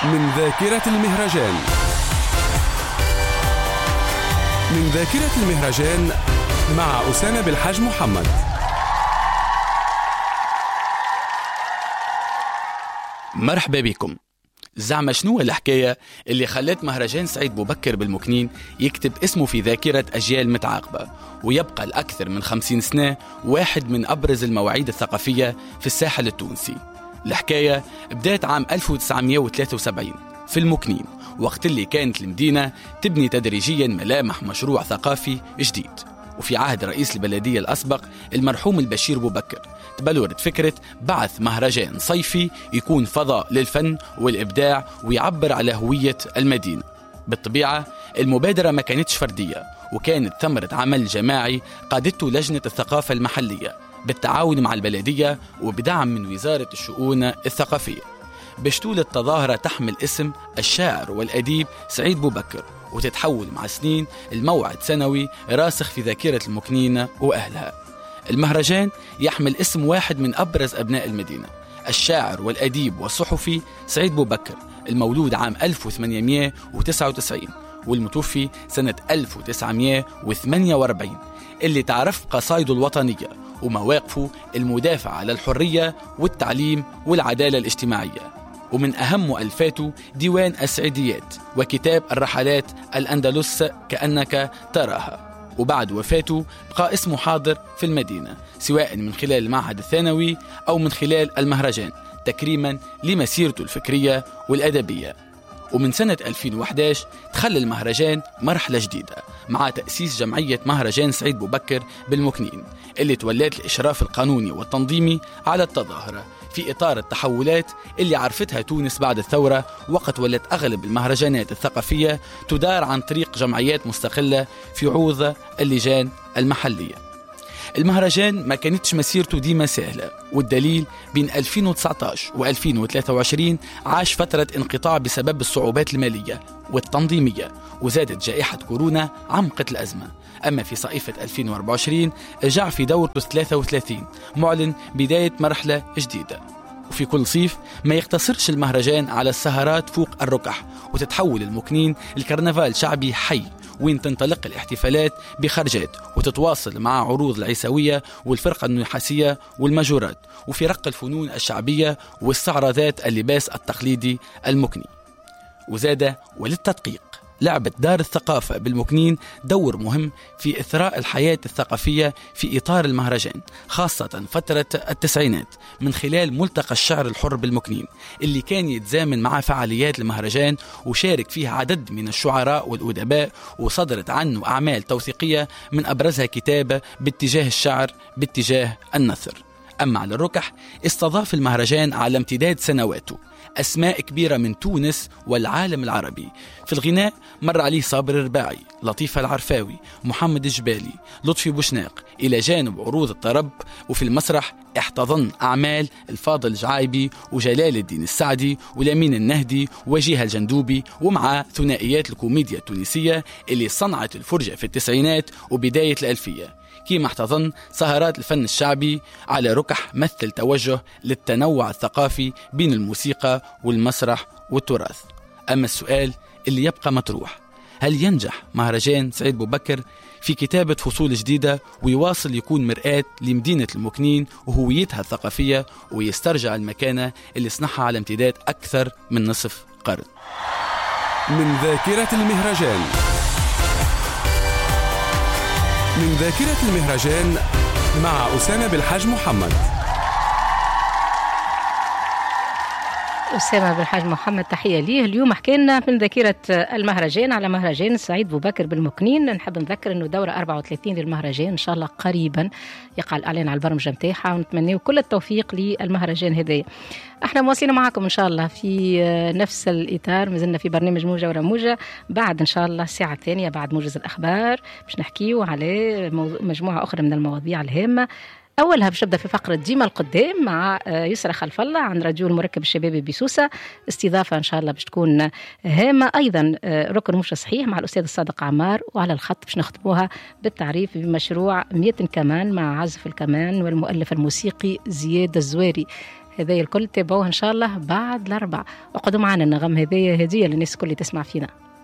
من ذاكرة المهرجان. من ذاكرة المهرجان مع أسامة بالحاج محمد. مرحبا بكم. زعما شنو الحكاية اللي خلت مهرجان سعيد بوبكر بالمكنين يكتب اسمه في ذاكرة أجيال متعاقبة ويبقى لأكثر من 50 سنة واحد من أبرز المواعيد الثقافية في الساحل التونسي؟ الحكاية بدأت عام 1973 في المكنين، وقت اللي كانت المدينة تبني تدريجيا ملامح مشروع ثقافي جديد. وفي عهد رئيس البلدية الأسبق المرحوم البشير بوبكر تبلورت فكرة بعث مهرجان صيفي يكون فضاء للفن والإبداع ويعبر على هوية المدينة. بالطبيعة المبادرة ما كانتش فردية، وكانت ثمرة عمل جماعي قادته لجنة الثقافة المحلية بالتعاون مع البلدية وبدعم من وزارة الشؤون الثقافية. بشتول التظاهرة تحمل اسم الشاعر والأديب سعيد بوبكر، وتتحول مع سنين الموعد سنوي راسخ في ذاكرة المكنين وأهلها. المهرجان يحمل اسم واحد من أبرز أبناء المدينة، الشاعر والأديب والصحفي سعيد بوبكر، المولود عام 1899 والمتوفي سنة 1948، اللي تعرف قصائده الوطنية ومواقفه المدافعة على الحرية والتعليم والعدالة الاجتماعية. ومن أهم مؤلفاته ديوان السعيديات وكتاب الرحلات الأندلس كأنك تراها. وبعد وفاته بقى اسمه حاضر في المدينة، سواء من خلال المعهد الثانوي أو من خلال المهرجان، تكريما لمسيرته الفكرية والأدبية. ومن سنة 2011 تخلى المهرجان مرحلة جديدة مع تأسيس جمعية مهرجان سعيد بوبكر بالمكنين، اللي تولت الإشراف القانوني والتنظيمي على التظاهرة في إطار التحولات اللي عرفتها تونس بعد الثورة، وقت ولت أغلب المهرجانات الثقافية تدار عن طريق جمعيات مستقلة في عوض اللجان المحلية. المهرجان ما كانتش مسيرته ديما سهلة، والدليل بين 2019 و2023 عاش فترة انقطاع بسبب الصعوبات المالية والتنظيمية، وزادت جائحة كورونا عمقت الأزمة. أما في صيفة 2024 رجع في دورته 33 معلن بداية مرحلة جديدة. وفي كل صيف ما يقتصرش المهرجان على السهرات فوق الركح، وتتحول المكنين الكرنفال شعبي حي، وين تنطلق الاحتفالات بخرجات وتتواصل مع عروض العيسوية والفرقة النحاسية والمجورات، وفي رق الفنون الشعبية واستعراضات اللباس التقليدي المكني. وزاد وللتدقيق لعبت دار الثقافة بالمكنين دور مهم في إثراء الحياة الثقافية في إطار المهرجان، خاصة فترة التسعينات، من خلال ملتقى الشعر الحر بالمكنين اللي كان يتزامن مع فعاليات المهرجان، وشارك فيها عدد من الشعراء والأدباء، وصدرت عنه أعمال توثيقية من أبرزها كتاب باتجاه الشعر باتجاه النثر. أما على الركح استضاف المهرجان على امتداد سنواته أسماء كبيرة من تونس والعالم العربي. في الغناء مر عليه صابر الرباعي، لطيفة العرفاوي، محمد الجبالي، لطفي بوشناق، إلى جانب عروض الطرب. وفي المسرح احتضن أعمال الفاضل الجعايبي وجلال الدين السعدي والأمين النهدي وجيه الجندوبي، ومع ثنائيات الكوميديا التونسية اللي صنعت الفرجة في التسعينات وبداية الألفية. كيما احتضن سهرات الفن الشعبي على ركح مثل توجه للتنوع الثقافي بين الموسيقى والمسرح والتراث. أما السؤال اللي يبقى مطروح، هل ينجح مهرجان سعيد بوبكر في كتابة فصول جديدة ويواصل يكون مرآة لمدينة المكنين وهويتها الثقافية، ويسترجع المكانة اللي صنعها على امتداد أكثر من نصف قرن؟ من ذاكرة المهرجان. من ذاكرة المهرجان مع أسامة بالحاج محمد. أسامة بالحاج محمد تحية ليه. اليوم حكينا من ذاكرة المهرجان على مهرجان سعيد بوبكر بالمكنين. نحب نذكر أنه دورة 34 للمهرجان إن شاء الله قريبا يقع الإعلان على البرمجة متاعها، ونتمنى كل التوفيق للمهرجان هذا. احنا مواصلين معكم إن شاء الله في نفس الإطار، مازلنا في برنامج موجة ورا موجة. بعد إن شاء الله الساعة الثانية بعد موجز الأخبار باش نحكيو على مجموعة أخرى من المواضيع الهامة. أولها باش نبدأ في فقرة ديما القدام مع يسرى خلف الله عن راديو المركب الشبابي بسوسة، استضافة إن شاء الله باش تكون هامة. أيضا ركن مش صحيح مع الأستاذ الصادق عمار، وعلى الخط باش نخطبوها بالتعريف بمشروع 100 كمان مع عزف الكمان والمؤلف الموسيقي زياد الزواري. هذايا الكل تابعوه إن شاء الله بعد الأربع. وقعدوا معنا النغم هذايا هدية للناس الكل تسمع فينا.